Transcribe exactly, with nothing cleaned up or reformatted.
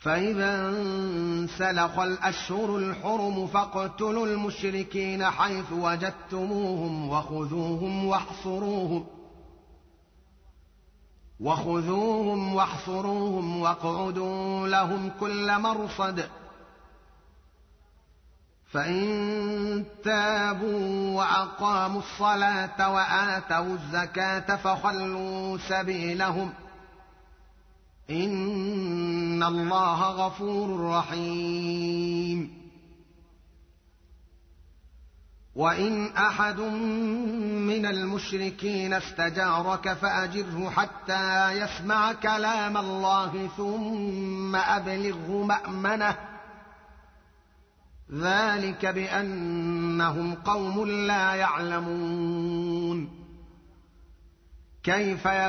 فإذا انسلخ الأشهر الحرم فاقتلوا المشركين حيث وجدتموهم وخذوهم واحصروهم وخذوهم واحصروهم واقعدوا لهم كل مرصد فإن تابوا وأقاموا الصلاة وآتوا الزكاة فخلوا سبيلهم إن الله غفور رحيم. وإن أحد من المشركين استجارك فأجره حتى يسمع كلام الله ثم أبلغه مأمنه ذلك بأنهم قوم لا يعلمون. كيف